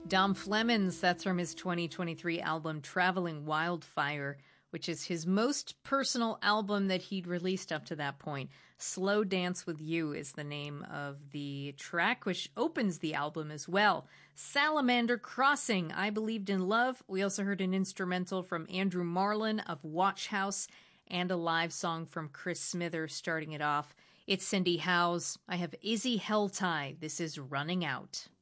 Dom Flemons, that's from his 2023 album Traveling Wildfire, which is his most personal album that he'd released up to that point. Slow Dance With You is the name of the track, which opens the album as well. Salamander Crossing, I Believed in Love. We also heard an instrumental from Andrew Marlin of Watch House and a live song from Chris Smither starting it off. It's Cindy Howes. I have Izzy Helltie. This is Running Out.